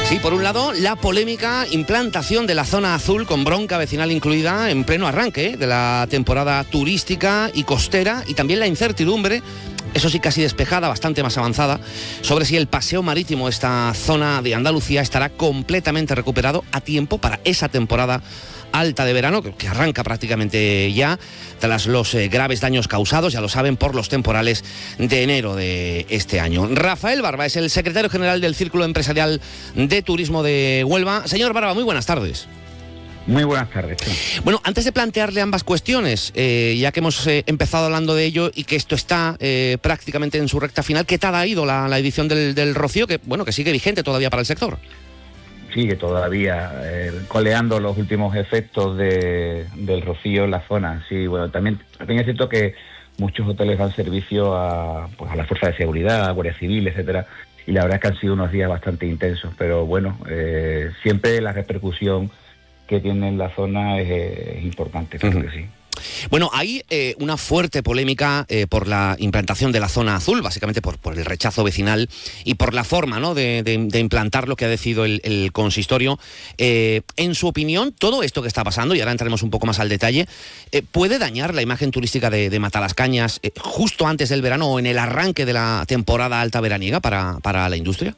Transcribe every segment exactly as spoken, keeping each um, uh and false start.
Sí, por un lado, la polémica implantación de la zona azul con bronca vecinal incluida en pleno arranque de la temporada turística y costera, y también la incertidumbre, eso sí casi despejada, bastante más avanzada, sobre si el paseo marítimo de esta zona de Andalucía estará completamente recuperado a tiempo para esa temporada alta de verano, que arranca prácticamente ya, tras los eh, graves daños causados, ya lo saben, por los temporales de enero de este año. Rafael Barba es el secretario general del Círculo Empresarial de Turismo de Huelva. Señor Barba, muy buenas tardes. Muy buenas tardes. Sí. Bueno, antes de plantearle ambas cuestiones, eh, ya que hemos eh, empezado hablando de ello y que esto está eh, prácticamente en su recta final, ¿qué tal ha ido la, la edición del, del Rocío, que bueno, que sigue vigente todavía para el sector? Sigue todavía eh, coleando los últimos efectos de, del Rocío en la zona. Sí, bueno, también, también es cierto que muchos hoteles dan servicio a, pues, a la fuerza de seguridad, a Guardia Civil, etcétera, y la verdad es que han sido unos días bastante intensos, pero bueno, eh, siempre la repercusión que tiene en la zona es, es importante, creo uh-huh. que sí. Bueno, hay eh, una fuerte polémica eh, por la implantación de la zona azul, básicamente por, por el rechazo vecinal y por la forma, ¿no?, de, de, de implantar lo que ha decidido el, el consistorio. Eh, en su opinión, todo esto que está pasando, y ahora entraremos un poco más al detalle, eh, ¿puede dañar la imagen turística de, de Matalascañas eh, justo antes del verano o en el arranque de la temporada alta veraniega para, para la industria?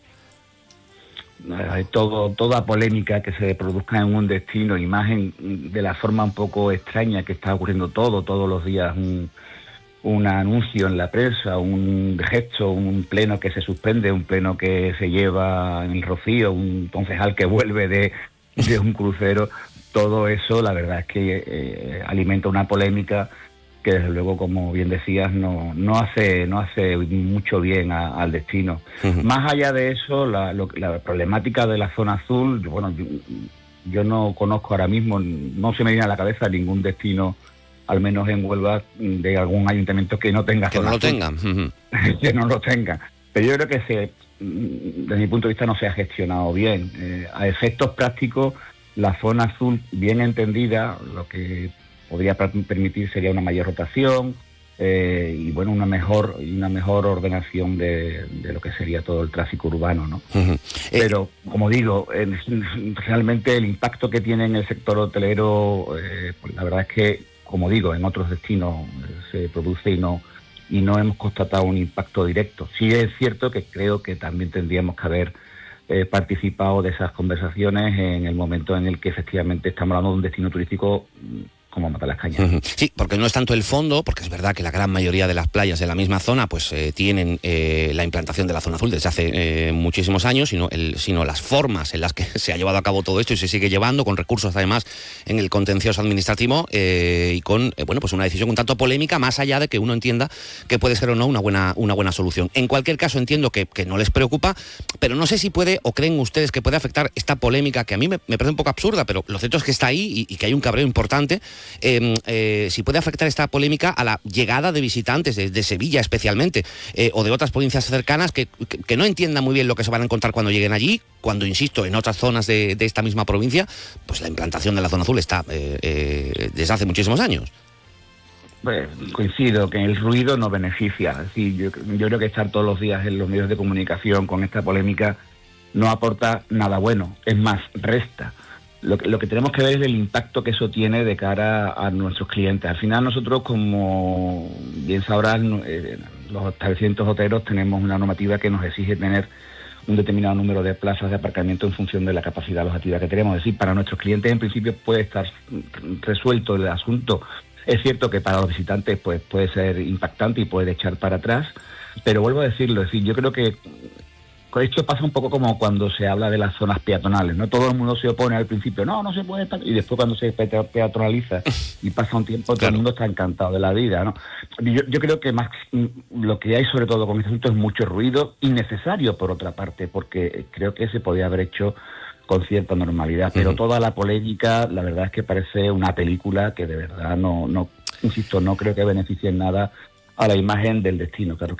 Hay todo, toda polémica que se produzca en un destino, imagen de la forma un poco extraña que está ocurriendo todo, todos los días un, un anuncio en la prensa, un gesto, un pleno que se suspende, un pleno que se lleva en el Rocío, un concejal que vuelve de, de un crucero, todo eso la verdad es que eh, alimenta una polémica que desde luego, como bien decías, no no hace no hace mucho bien a, al destino. Uh-huh. Más allá de eso, la, lo, la problemática de la zona azul, bueno, yo, yo no conozco ahora mismo, no se me viene a la cabeza ningún destino, al menos en Huelva, de algún ayuntamiento que no tenga que zona no azul. lo tenga. Uh-huh. que no lo tenga. Pero yo creo que se, desde mi punto de vista no se ha gestionado bien. Eh, a efectos prácticos, la zona azul, bien entendida, lo que podría permitir sería una mayor rotación eh, y bueno una mejor una mejor ordenación de, de lo que sería todo el tráfico urbano, ¿no? Uh-huh. Pero como digo, en, realmente el impacto que tiene en el sector hotelero, eh, pues la verdad es que, como digo, en otros destinos eh, se produce y no y no hemos constatado un impacto directo. Sí es cierto que creo que también tendríamos que haber eh, participado de esas conversaciones en el momento en el que efectivamente estamos hablando de un destino turístico como Matalascañas. Uh-huh. Sí, porque no es tanto el fondo, porque es verdad que la gran mayoría de las playas de la misma zona pues eh, tienen eh, la implantación de la zona azul desde hace eh, muchísimos años, sino, el, sino las formas en las que se ha llevado a cabo todo esto y se sigue llevando, con recursos además en el contencioso administrativo eh, y con eh, bueno pues una decisión un tanto polémica, más allá de que uno entienda que puede ser o no una buena, una buena solución. En cualquier caso entiendo que, que no les preocupa, pero no sé si puede, o creen ustedes que puede afectar esta polémica, que a mí me, me parece un poco absurda, pero lo cierto es que está ahí y, y que hay un cabreo importante. Eh, eh, si puede afectar esta polémica a la llegada de visitantes de, de Sevilla especialmente eh, o de otras provincias cercanas que, que, que no entiendan muy bien lo que se van a encontrar cuando lleguen allí, cuando, insisto, en otras zonas de, de esta misma provincia pues la implantación de la zona azul está eh, eh, desde hace muchísimos años. Pues coincido que el ruido no beneficia. Es decir, yo, yo creo que estar todos los días en los medios de comunicación con esta polémica no aporta nada bueno, es más, resta. Lo que, lo que tenemos que ver es el impacto que eso tiene de cara a nuestros clientes. Al final nosotros, como bien sabrán, eh, los establecimientos hoteleros tenemos una normativa que nos exige tener un determinado número de plazas de aparcamiento en función de la capacidad alojativa que tenemos. Es decir, para nuestros clientes en principio puede estar resuelto el asunto. Es cierto que para los visitantes pues puede ser impactante y puede echar para atrás, pero vuelvo a decirlo, es decir, yo creo que esto pasa un poco como cuando se habla de las zonas peatonales, ¿no? Todo el mundo se opone al principio, no, no se puede, y después cuando se peatonaliza y pasa un tiempo, todo claro. el mundo está encantado de la vida, ¿no? Yo, yo creo que más lo que hay sobre todo con este asunto es mucho ruido, innecesario por otra parte, porque creo que se podía haber hecho con cierta normalidad, pero uh-huh. toda la polémica, la verdad es que parece una película que de verdad no, no insisto, no creo que beneficie en nada a la imagen del destino, claro.